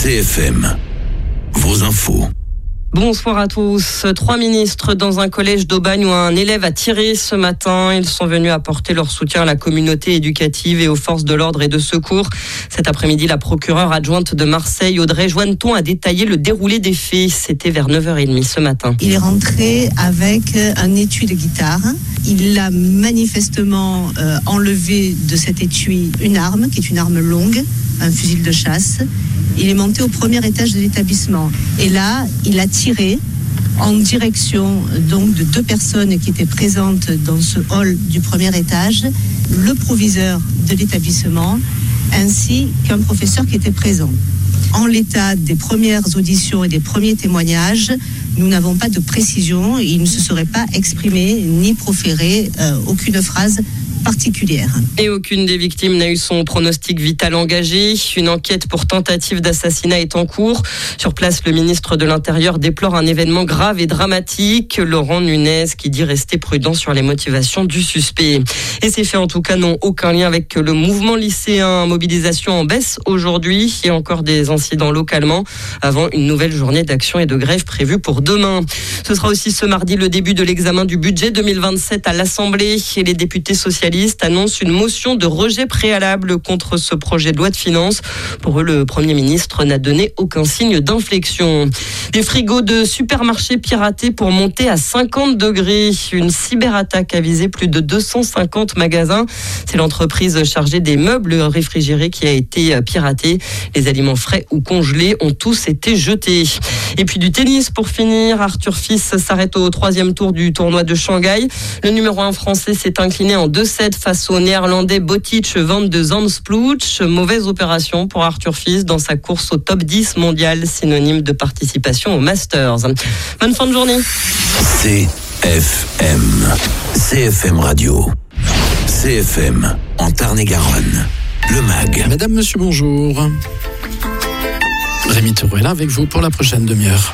CFM, vos infos. Bonsoir à tous. 3 ministres dans un collège d'Aubagne où un élève a tiré ce matin. Ils sont venus apporter leur soutien à la communauté éducative et aux forces de l'ordre et de secours. Cet après-midi, la procureure adjointe de Marseille, Audrey Joanneton, a détaillé le déroulé des faits. C'était vers 9h30 ce matin. Il est rentré avec un étui de guitare. Il a manifestement enlevé de cet étui une arme, qui est une arme longue, un fusil de chasse. Il est monté au premier étage de l'établissement. Et là, il a tiré en direction donc de 2 personnes qui étaient présentes dans ce hall du premier étage, le proviseur de l'établissement, ainsi qu'un professeur qui était présent. En l'état des premières auditions et des premiers témoignages, nous n'avons pas de précision. Il ne se serait pas exprimé ni proféré aucune phrase particulière. Et aucune des victimes n'a eu son pronostic vital engagé. Une enquête pour tentative d'assassinat est en cours. Sur place, le ministre de l'Intérieur déplore un événement grave et dramatique. Laurent Nunez qui dit rester prudent sur les motivations du suspect. Et ces faits en tout cas n'ont aucun lien avec le mouvement lycéen. Mobilisation en baisse aujourd'hui et encore des incidents localement avant une nouvelle journée d'action et de grève prévue pour demain. Ce sera aussi ce mardi le début de l'examen du budget 2027 à l'Assemblée et les députés socialistes annonce une motion de rejet préalable contre ce projet de loi de finances. Pour eux, le Premier ministre n'a donné aucun signe d'inflexion. Des frigos de supermarchés piratés pour monter à 50 degrés. Une cyberattaque a visé plus de 250 magasins. C'est l'entreprise chargée des meubles réfrigérés qui a été piratée. Les aliments frais ou congelés ont tous été jetés. Et puis du tennis pour finir. Arthur Fils s'arrête au 3e tour du tournoi de Shanghai. Le numéro 1 français s'est incliné en 2-7 face au néerlandais Botic van de Zandsploot. Mauvaise opération pour Arthur Fils dans sa course au top 10 mondial, synonyme de participation au Masters. Bonne fin de journée. CFM Radio. CFM en Tarn-et-Garonne. Le MAG. Mesdames, Monsieur, bonjour. Rémi Taureau est là avec vous pour la prochaine demi-heure.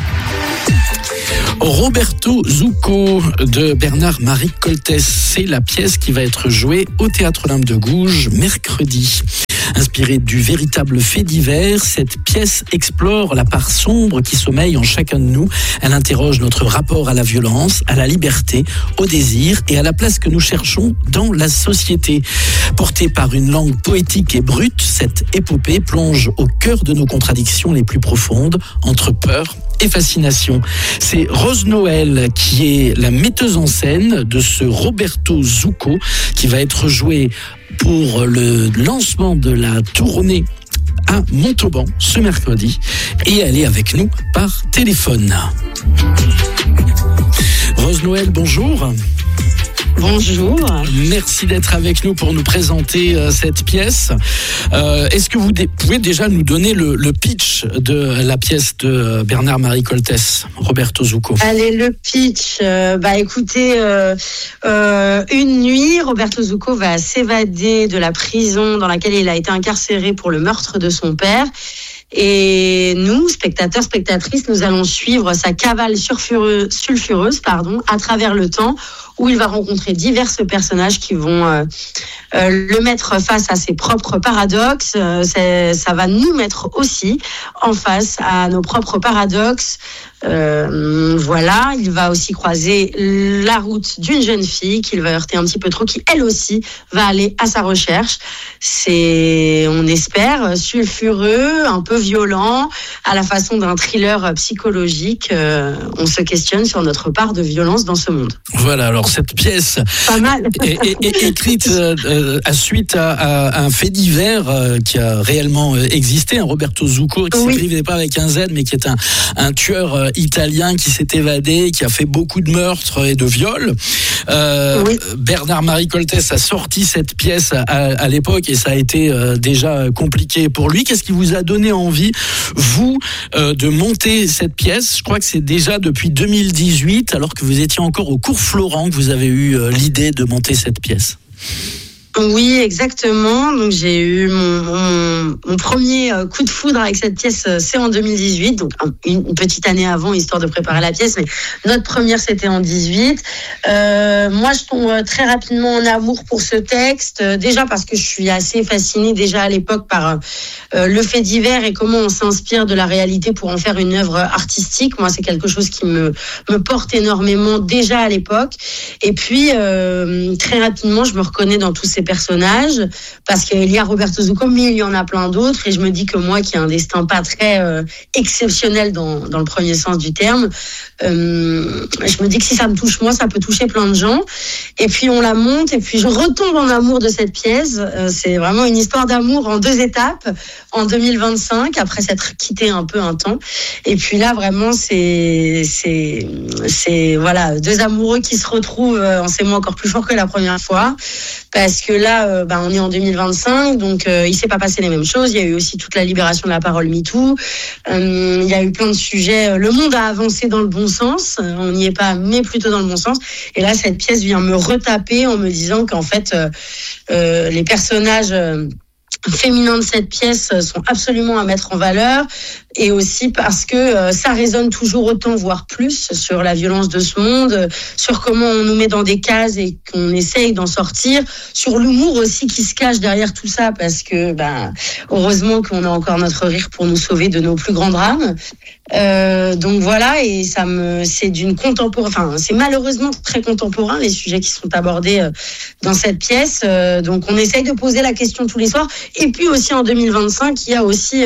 Roberto Zucco de Bernard-Marie Coltès, c'est la pièce qui va être jouée au Théâtre Olympe de Gouges mercredi. Inspirée du véritable fait divers, cette pièce explore la part sombre qui sommeille en chacun de nous. Elle interroge notre rapport à la violence, à la liberté, au désir et à la place que nous cherchons dans la société. Portée par une langue poétique et brute, cette épopée plonge au cœur de nos contradictions les plus profondes, entre peur et fascination. C'est Rose Noël qui est la metteuse en scène de ce Roberto Zucco qui va être joué pour le lancement de la tournée à Montauban ce mercredi. Et elle est avec nous par téléphone. Rose Noël, bonjour. Bonjour. Merci d'être avec nous pour nous présenter cette pièce. Est-ce que vous pouvez déjà nous donner le pitch de la pièce de Bernard-Marie Coltès, Roberto Zucco? Allez, le pitch. Écoutez, une nuit, Roberto Zucco va s'évader de la prison dans laquelle il a été incarcéré pour le meurtre de son père. Et nous, spectateurs, spectatrices, nous allons suivre sa cavale sulfureuse, à travers le temps, où il va rencontrer divers personnages qui vont le mettre face à ses propres paradoxes. Ça va nous mettre aussi en face à nos propres paradoxes. Voilà, il va aussi croiser la route d'une jeune fille qu'il va heurter un petit peu trop, qui elle aussi va aller à sa recherche. C'est, on espère, sulfureux, un peu violent, à la façon d'un thriller psychologique. On se questionne sur notre part de violence dans ce monde. Voilà, alors cette pièce est écrite à suite à un fait divers qui a réellement existé. Roberto Zucco, qui s'écrivait pas avec un Z, mais qui est un tueur italien qui s'est évadé, qui a fait beaucoup de meurtres et de viols. Bernard-Marie Coltès a sorti cette pièce à l'époque et ça a été déjà compliqué pour lui. Qu'est-ce qui vous a donné envie, vous, de monter cette pièce? Je crois que c'est déjà depuis 2018, alors que vous étiez encore au cours Florent, que vous avez eu l'idée de monter cette pièce. Oui, exactement. Donc j'ai eu mon premier coup de foudre avec cette pièce, c'est en 2018, donc une petite année avant, histoire de préparer la pièce. Mais notre première, c'était en 18. Moi, je tombe très rapidement en amour pour ce texte. Déjà parce que je suis assez fascinée déjà à l'époque par le fait divers et comment on s'inspire de la réalité pour en faire une œuvre artistique. Moi, c'est quelque chose qui me porte énormément déjà à l'époque. Et puis très rapidement, je me reconnais dans tous ces personnages, parce qu'il y a Roberto Zucco, mais il y en a plein d'autres, et je me dis que moi, qui ai un destin pas très exceptionnel dans le premier sens du terme, je me dis que si ça me touche moi, ça peut toucher plein de gens. Et puis on la monte, et puis je retombe en amour de cette pièce. C'est vraiment une histoire d'amour en 2 étapes, en 2025, après s'être quitté un peu un temps. Et puis là, vraiment, c'est voilà, 2 amoureux qui se retrouvent en ces mois encore plus fort que la première fois. Parce que là, on est en 2025, donc il s'est pas passé les mêmes choses. Il y a eu aussi toute la libération de la parole MeToo. Il y a eu plein de sujets. Le monde a avancé dans le bon sens. On n'y est pas, mais plutôt dans le bon sens. Et là, cette pièce vient me retaper en me disant qu'en fait, les personnages féminins de cette pièce sont absolument à mettre en valeur, et aussi parce que ça résonne toujours autant, voire plus, sur la violence de ce monde, sur comment on nous met dans des cases et qu'on essaye d'en sortir, sur l'humour aussi qui se cache derrière tout ça, parce que heureusement qu'on a encore notre rire pour nous sauver de nos plus grands drames. Donc voilà, et c'est d'une contemporain, c'est malheureusement très contemporain, les sujets qui sont abordés dans cette pièce. Donc on essaye de poser la question tous les soirs. Et puis aussi en 2025, il y a aussi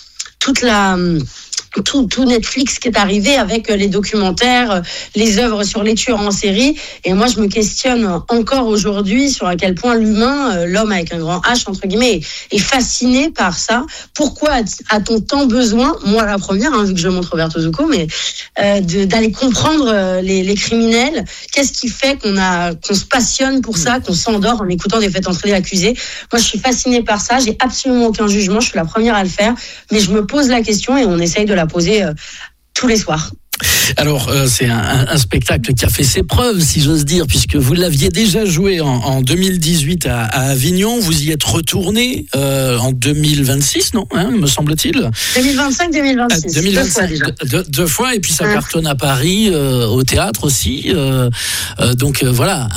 tout Netflix qui est arrivé avec les documentaires, les œuvres sur les tueurs en série. Et moi, je me questionne encore aujourd'hui sur à quel point l'homme avec un grand H, entre guillemets, est fasciné par ça. Pourquoi a-t-on tant besoin, moi la première, vu que je montre Roberto Zucco, mais d'aller comprendre les criminels? Qu'est-ce qui fait qu'on se passionne pour ça, qu'on s'endort en écoutant des faits entrer l'accusé? Moi, je suis fascinée par ça. J'ai absolument aucun jugement. Je suis la première à le faire, mais je me pose la question et on essaye de la poser tous les soirs. Alors, c'est un spectacle qui a fait ses preuves, si j'ose dire, puisque vous l'aviez déjà joué en 2018 à Avignon. Vous y êtes retourné en 2026, non, me semble-t-il. 2025-2026. 2 fois déjà. Deux fois, et puis ça cartonne à Paris, au théâtre aussi. Donc voilà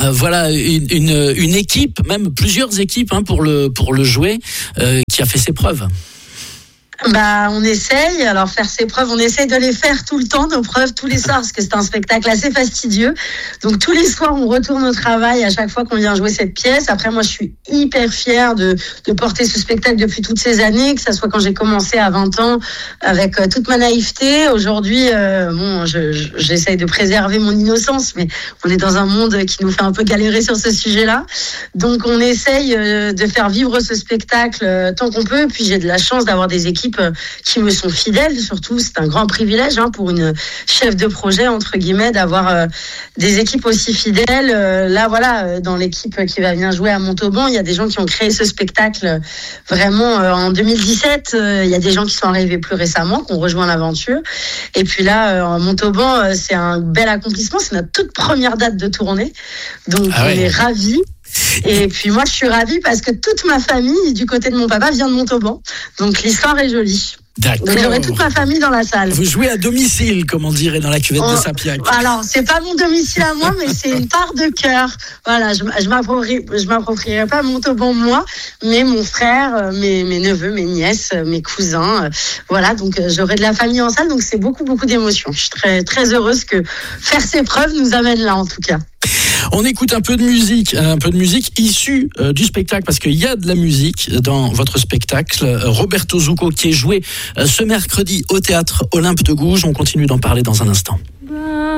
une équipe, même plusieurs équipes pour le jouer, qui a fait ses preuves. On essaye. Alors, faire ses preuves, on essaye de les faire tout le temps, nos preuves, tous les soirs, parce que c'est un spectacle assez fastidieux. Donc, tous les soirs, on retourne au travail à chaque fois qu'on vient jouer cette pièce. Après, moi, je suis hyper fière de porter ce spectacle depuis toutes ces années, que ça soit quand j'ai commencé à 20 ans, avec toute ma naïveté. Aujourd'hui, j'essaye de préserver mon innocence, mais on est dans un monde qui nous fait un peu galérer sur ce sujet-là. Donc, on essaye de faire vivre ce spectacle tant qu'on peut. Puis, j'ai de la chance d'avoir des équipes qui me sont fidèles, surtout. C'est un grand privilège pour une chef de projet, entre guillemets, d'avoir des équipes aussi fidèles. Là, voilà, dans l'équipe qui va venir jouer à Montauban, il y a des gens qui ont créé ce spectacle vraiment en 2017. Il y a des gens qui sont arrivés plus récemment, qui ont rejoint l'aventure. Et puis là, en Montauban, c'est un bel accomplissement. C'est notre toute première date de tournée. Donc, on est ravis. Et puis moi, je suis ravie parce que toute ma famille, du côté de mon papa, vient de Montauban. Donc l'histoire est jolie. D'accord. Donc j'aurai toute ma famille dans la salle. Vous jouez à domicile, comme on dirait dans la cuvette de Saint-Pierre. Alors, c'est pas mon domicile à moi, mais c'est une part de cœur. Voilà, je m'approprierai pas Montauban moi, mais mon frère, mes neveux, mes nièces, mes cousins. Voilà, donc j'aurai de la famille en salle, donc c'est beaucoup d'émotions. Je suis très, très heureuse que faire ses preuves nous amène là, en tout cas. On écoute un peu de musique issue du spectacle, parce qu'il y a de la musique dans votre spectacle. Roberto Zucco, qui est joué ce mercredi au théâtre Olympe de Gouges. On continue d'en parler dans un instant.